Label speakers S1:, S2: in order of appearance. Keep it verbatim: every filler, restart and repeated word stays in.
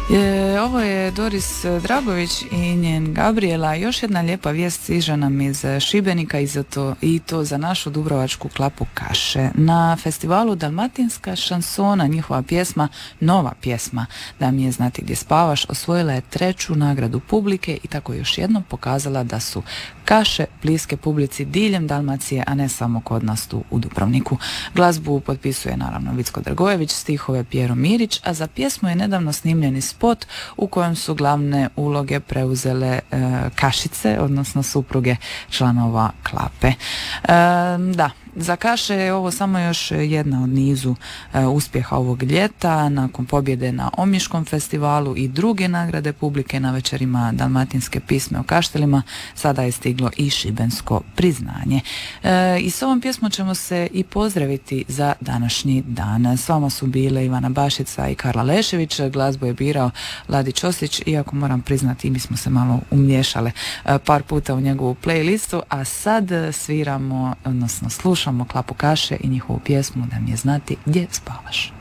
S1: E, ovo je Doris Dragović i njen Gabriela. Još jedna lijepa vijest stiže nam iz Šibenika i, to, i to za našu dubrovačku klapu Kaše. Na festivalu Dalmatinska šansona njihova pjesma, nova pjesma Da mi je znati gdje spavaš, osvojila je treću nagradu publike i tako još jednom pokazala da su Kaše bliske publici diljem Dalmacije, a ne samo kod nas tu u Dubrovniku. Glazbu potpisuje naravno Vicko Dragojević, stihove Pjero Mirić, a za pjesmu je nedavno snimljeni spot u kojem su glavne uloge preuzele e, Kašice, odnosno supruge članova klape. E, da, za Kaše je ovo samo još jedna od nizu e, uspjeha ovog ljeta. Nakon pobjede na Omiškom festivalu i druge nagrade publike na večerima Dalmatinske pisme o Kaštelima, sada je stiglo i šibensko priznanje. E, I s ovom pjesmom ćemo se i pozdraviti za današnji dan. S vama su bile Ivana Bašica i Karla Lešević, glazbu je birao Ladi Ćosić, iako moram priznati mi smo se malo umiješale e, par puta u njegovu playlistu, a sad sviramo, odnosno slušamo klapu Kaše i njihovu pjesmu Da mi je znati gdje spavaš.